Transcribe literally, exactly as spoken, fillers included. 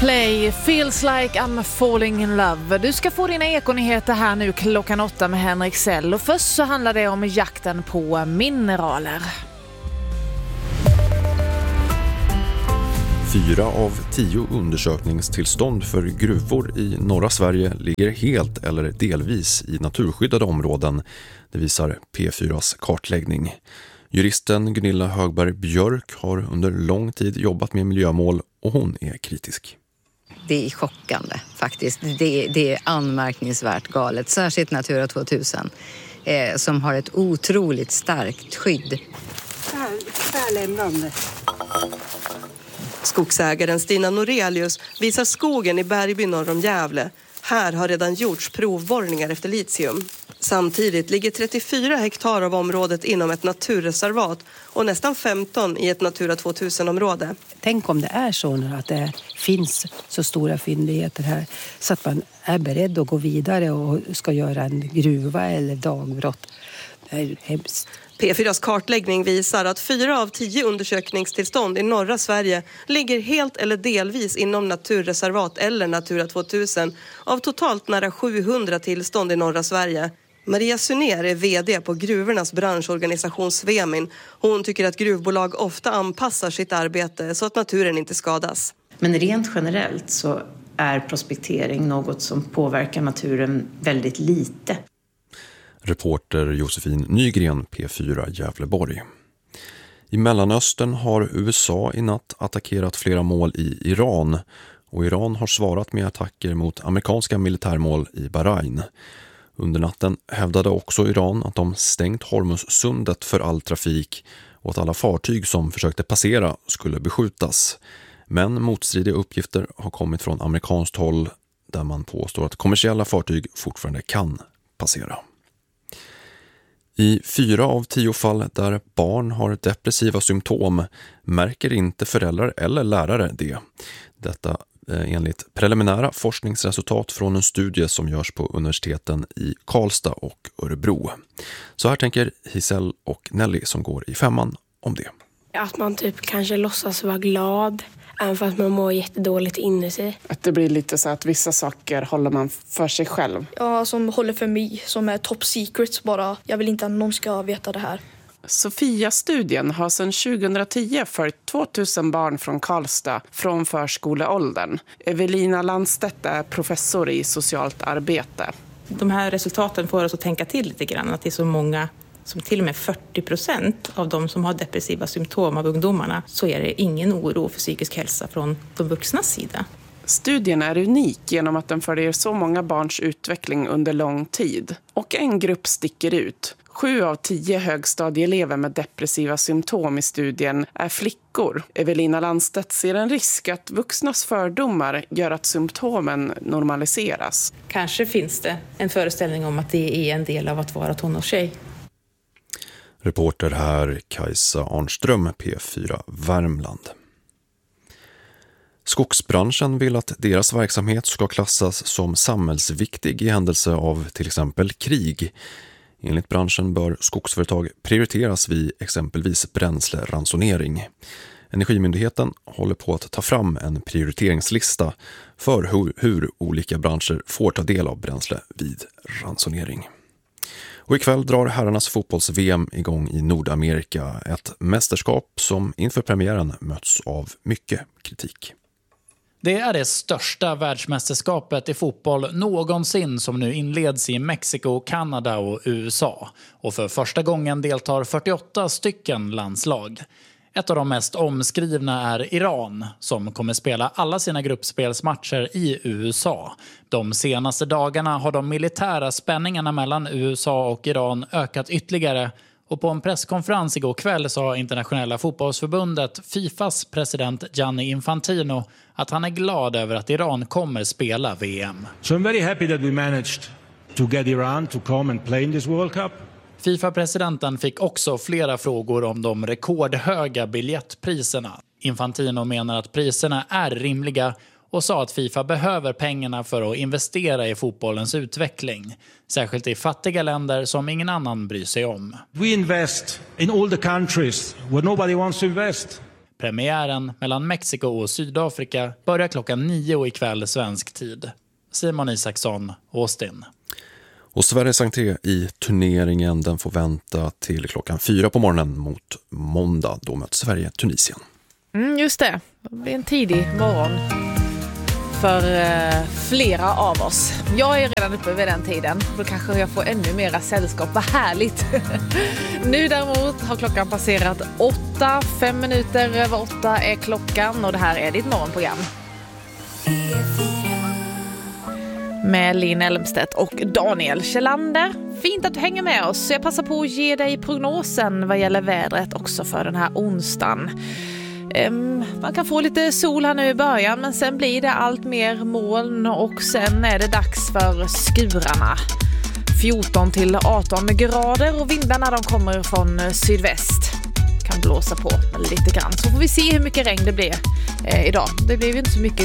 Play feels like I'm falling in love. Du ska få dina ekonyheter här nu klockan åtta med Henrik Sell. Och först så handlar det om jakten på mineraler. Fyra av tio undersökningstillstånd för gruvor i norra Sverige ligger helt eller delvis i naturskyddade områden. Det visar P fyras kartläggning. Juristen Gunilla Högberg Björk har under lång tid jobbat med miljömål och hon är kritisk. Det är chockande faktiskt. Det är, det är anmärkningsvärt galet. Särskilt Natura tvåtusen eh, som har ett otroligt starkt skydd. Tvärlämnande. Skogsägaren Stina Norelius visar skogen i Bergby norr om Gävle. Här har redan gjorts provborrningar efter litium. Samtidigt ligger trettiofyra hektar av området inom ett naturreservat och nästan femton i ett Natura tvåtusen-område. Tänk om det är så nu att det finns så stora fyndigheter här så att man är beredd att gå vidare och ska göra en gruva eller dagbrott. Det är hemskt. P fyras kartläggning visar att fyra av tio undersökningstillstånd i norra Sverige ligger helt eller delvis inom naturreservat eller Natura tvåtusen av totalt nära sjuhundra tillstånd i norra Sverige. Maria Suner är vd på gruvornas branschorganisation Svemin. Hon tycker att gruvbolag ofta anpassar sitt arbete så att naturen inte skadas. Men rent generellt så är prospektering något som påverkar naturen väldigt lite. Reporter Josefin Nygren, P fyra Gävleborg. I Mellanöstern har U S A i natt attackerat flera mål i Iran och Iran har svarat med attacker mot amerikanska militärmål i Bahrain. Under natten hävdade också Iran att de stängt Hormuzsundet för all trafik och att alla fartyg som försökte passera skulle beskjutas. Men motstridiga uppgifter har kommit från amerikanskt håll där man påstår att kommersiella fartyg fortfarande kan passera. I fyra av tio fall där barn har depressiva symptom märker inte föräldrar eller lärare det. Detta enligt preliminära forskningsresultat från en studie som görs på universiteten i Karlstad och Örebro. Så här tänker Hisell och Nelly som går i femman om det. Att man typ kanske låtsas vara glad även för att man mår jättedåligt inne sig. Att det blir lite så att vissa saker håller man för sig själv. Ja, som håller för mig, som är top secrets bara. Jag vill inte att någon ska veta det här. Sofia-studien har sedan tjugohundratio följt tvåtusen barn från Karlstad från förskoleåldern. Evelina Landstedt är professor i socialt arbete. De här resultaten får oss att tänka till lite grann. Att det är så många, som till och med fyrtio procent av de som har depressiva symptom av ungdomarna, så är det ingen oro för psykisk hälsa från de vuxnas sida. Studien är unik genom att den följer så många barns utveckling under lång tid. Och en grupp sticker ut. Sju av tio högstadieelever med depressiva symptom i studien är flickor. Evelina Landstedt ser en risk att vuxnas fördomar gör att symptomen normaliseras. Kanske finns det en föreställning om att det är en del av att vara tonårstjej. Reporter här Kajsa Arnström, P fyra Värmland. Skogsbranschen vill att deras verksamhet ska klassas som samhällsviktig i händelse av till exempel krig. Enligt branschen bör skogsföretag prioriteras vid exempelvis bränsleransonering. Energimyndigheten håller på att ta fram en prioriteringslista för hur, hur olika branscher får ta del av bränsle vid ransonering. Och ikväll drar herrarnas fotbolls-V M igång i Nordamerika. Ett mästerskap som inför premiären möts av mycket kritik. Det är det största världsmästerskapet i fotboll någonsin som nu inleds i Mexiko, Kanada och U S A. Och för första gången deltar fyrtioåtta stycken landslag. Ett av de mest omskrivna är Iran som kommer spela alla sina gruppspelsmatcher i U S A. De senaste dagarna har de militära spänningarna mellan U S A och Iran ökat ytterligare. Och på en presskonferens igår kväll sa internationella fotbollsförbundet Fifas president Gianni Infantino att han är glad över att Iran kommer spela V M. So I'm very happy that we managed to get Iran to come and play in this World Cup. FIFA-presidenten fick också flera frågor om de rekordhöga biljettpriserna. Infantino menar att priserna är rimliga och sa att FIFA behöver pengarna för att investera i fotbollens utveckling. Särskilt i fattiga länder som ingen annan bryr sig om. We invest in all the countries where nobody wants to invest. Premiären mellan Mexiko och Sydafrika börjar klockan nio ikväll svensk tid. Simon Isaksson, Austin. Och Sveriges entré i turneringen den får vänta till klockan fyra på morgonen mot måndag. Då möter Sverige Tunisien. Mm, just det. Det blir en tidig morgon för eh, flera av oss. Jag är redan uppe vid den tiden. Då kanske jag får ännu mera sällskap. Vad härligt! Nu däremot har klockan passerat åtta. Fem minuter över åtta är klockan och det här är ditt morgonprogram. Med Linn Elmstedt och Daniel Kjellander. Fint att du hänger med oss. Jag passar på att ge dig prognosen vad gäller vädret också för den här onsdagen. Um, man kan få lite sol här nu i början, men sen blir det allt mer moln och sen är det dags för skurarna. fjorton till arton grader och vindarna de kommer från sydväst. Kan blåsa på lite grann. Så får vi se hur mycket regn det blir eh, idag. Det blir ju inte så mycket